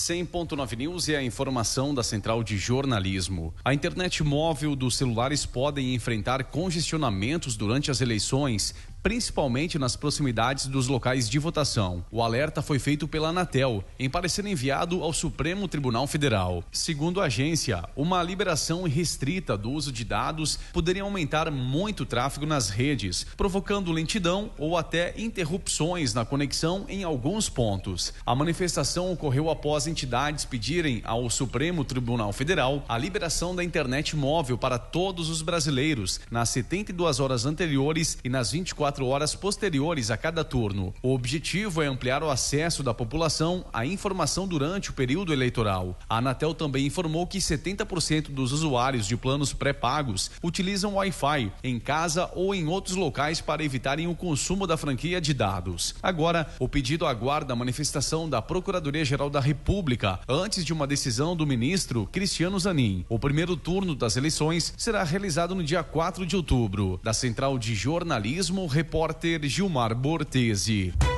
100.9 News é a informação da Central de Jornalismo. A internet móvel dos celulares podem enfrentar congestionamentos durante as eleições, principalmente nas proximidades dos locais de votação. O alerta foi feito pela Anatel, em parecer enviado ao Supremo Tribunal Federal. Segundo a agência, uma liberação restrita do uso de dados poderia aumentar muito o tráfego nas redes, provocando lentidão ou até interrupções na conexão em alguns pontos. A manifestação ocorreu após entidades pedirem ao Supremo Tribunal Federal a liberação da internet móvel para todos os brasileiros nas 72 horas anteriores e nas 24 horas posteriores a cada turno. O objetivo é ampliar o acesso da população à informação durante o período eleitoral. A Anatel também informou que 70% dos usuários de planos pré-pagos utilizam Wi-Fi em casa ou em outros locais para evitarem o consumo da franquia de dados. Agora, o pedido aguarda a manifestação da Procuradoria-Geral da República antes de uma decisão do ministro Cristiano Zanin. O primeiro turno das eleições será realizado no dia 4 de outubro. Da Central de Jornalismo, repórter Gilmar Bortesi.